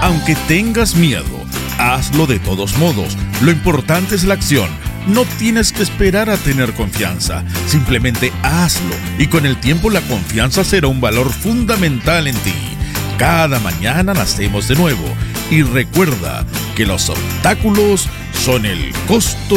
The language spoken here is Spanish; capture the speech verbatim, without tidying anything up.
Aunque tengas miedo, hazlo de todos modos. Lo importante es la acción. No tienes que esperar a tener confianza. Simplemente hazlo y con el tiempo la confianza será un valor fundamental en ti. Cada mañana nacemos de nuevo y recuerda que los obstáculos son el costo